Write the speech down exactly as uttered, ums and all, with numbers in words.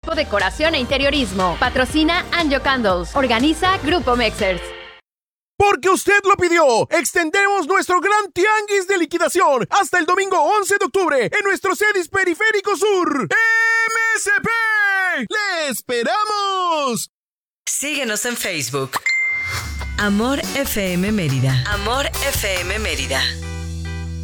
decoración e interiorismo. Patrocina Anjo Candles. Organiza Grupo Mexers. Porque usted lo pidió, extendemos nuestro gran tianguis de liquidación hasta el domingo once de octubre en nuestro Cedis Periférico Sur. ¡M S P! ¡Le esperamos! Síguenos en Facebook. Amor F M Mérida. Amor F M Mérida.